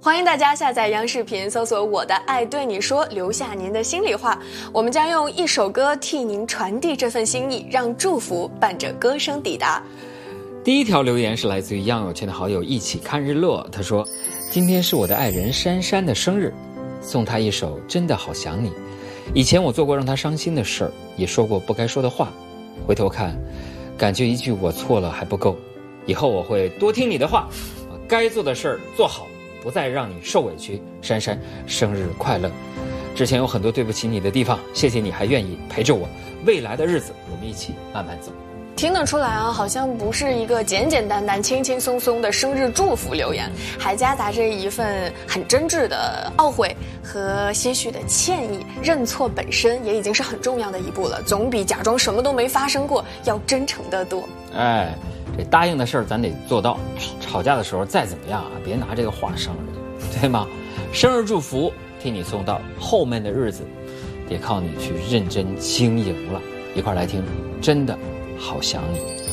欢迎大家下载央视频，搜索我的爱对你说，留下您的心里话。我们将用一首歌替您传递这份心意，让祝福伴着歌声抵达。 第一条留言是来自于样有钱的好友一起看日落，他说：今天是我的爱人珊珊的生日，送她一首真的好想你。以前我做过让她伤心的事儿，也说过不该说的话，回头看感觉一句我错了还不够，以后我会多听你的话，该做的事儿做好，不再让你受委屈。珊珊生日快乐。之前有很多对不起你的地方，谢谢你还愿意陪着我，未来的日子我们一起慢慢走。 听得出来啊，好像不是一个简简单单轻轻松松的生日祝福留言，还夹杂着一份很真挚的懊悔和些许的歉意。认错本身也已经是很重要的一步了，总比假装什么都没发生过要真诚得多。 这答应的事儿咱得做到，吵架的时候再怎么样啊，别拿这个话伤人，对吗？生日祝福替你送到，后面的日子得靠你去认真经营了。一块来听，真的好想你。